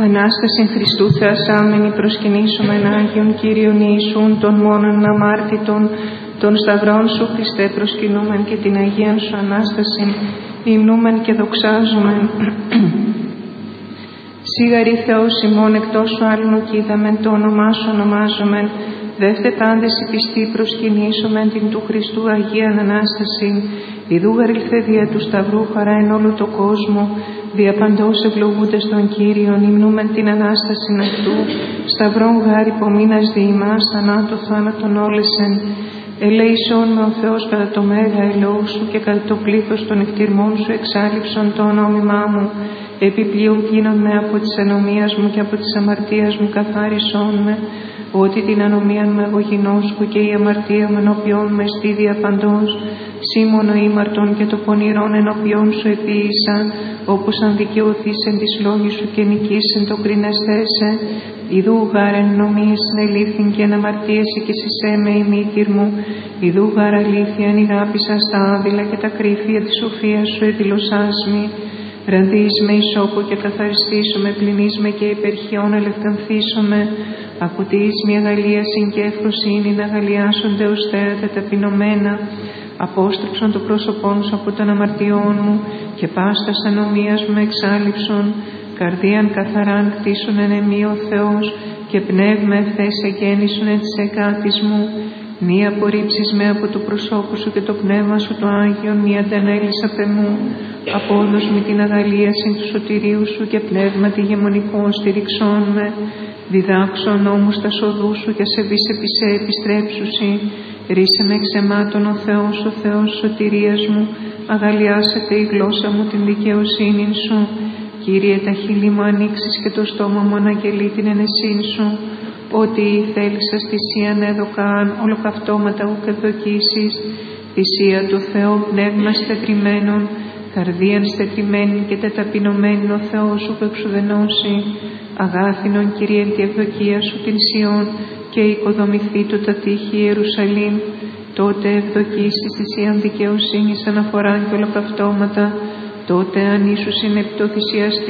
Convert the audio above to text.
Ανάσταση Χριστού Θεασάμενη προσκυνήσομεν Άγιον Κύριον Ιησούν των μόνον αμάρτητων, των σταυρών Σου Χριστέ προσκυνούμεν και την Αγίαν Σου Ανάσταση υμνούμεν και δοξάζομεν. Σίγαρη Θεός ημών εκτός Σου άλλον οκείδαμεν, το όνομά Σου ονομάζομεν. Δεύτε πάντες οι πιστοί προσκυνήσομεν την του Χριστού Αγίαν Ανάσταση. Ιδού γαριλθε δια του Σταυρού χαρά εν όλο το κόσμο, δια παντός ευλογούντες τον Κύριον, υμνούμεν την Ανάσταση αυτού. Σταυρών γάρ υπομείνας δι' ημάς, θανάτω θάνατον όλεσεν. Ελέησον με ο Θεός κατά το μέγα ελαιό Σου και κατά το πλήθος των εκτιρμών Σου εξάλληψον το ονόμημά μου. Επιπλέον γίνον με από της ανομίας μου και από της αμαρτίας μου καθάρισόν με, ότι την ανομίαν με εγώ γινώσκω και η αμαρτία μου ενώπιον με εστί διαπαντός. Σήμωνο ήμαρτον και το πονηρόν ενώπιον Σου επίησα, όπως αν δικαιωθείς εν της λόγης Σου και νικήσεν το κρινεσθέσε. Ιδού γάρ εν νομίες συνελήφθην και εν αμαρτίαση και συσέ με η μήτηρ μου. Ιδού γάρ αλήθεια εν ηγάπησα στα άδειλα και τα κρύφια της σοφίας Σου εδηλωσάς μη. Ρανδείς με ισόπο και καθαριστήσω με, πληνείς με και υπερχιών ελευθανθήσω με. Ακουτείς μια αγαλία και ευφροσύνη να αγαλιάσονται ως θέατα ταπεινωμένα. Απόστρεψον το πρόσωπόν Σου από των αμαρτιών μου και πάστας ανομίας μου εξάλληψον. Καρδίαν καθαράν κτίσον εν εμή ο Θεός και πνεύμα ευθές εγέννησον εν της εκάτης μου. Μη απορρίψεις με από του προσώπου Σου και το πνεύμα Σου το Άγιον, μη αντανέλεις απ' εμού. Απόδος με την αγαλίαση του σωτηρίου Σου και πνεύμα τη γεμονικό στηριξών με. Διδάξον νόμους τα σοδού Σου και ασεβείς επί σε επιστρέψουσι. Ρίσε με εξαιμάτων ο Θεός σωτηρίας μου. Αγαλιάσετε η γλώσσα μου την δικαιοσύνη Σου. Κύριε, τα χείλη μου ανοίξεις και το στόμα μου αναγγελεί την ενεσύν Σου. Ότι θέλησας θυσίαν έδωκαν, ολοκαυτώματα ουκ ευδοκίσεις. Θυσία του Θεού πνεύμα στετριμένων, καρδίαν στετριμένη και τεταπεινωμένη ο Θεός σου που εξουδενώσει. Αγάθινον Κύριε τη ευδοκία Σου την Σιών και οικοδομηθεί το τα τείχη Ιερουσαλήμ. Τότε ευδοκίσεις θυσίαν δικαιοσύνης αναφοράν και ολοκαυτώματα. Τότε αν ίσως είναι επί το θυσιαστή